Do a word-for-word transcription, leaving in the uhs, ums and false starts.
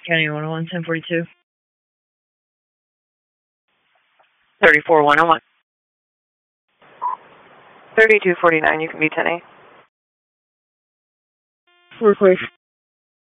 County one oh one, ten forty-two. thirty-four one oh one. thirty-two forty-nine, you can be ten A. Request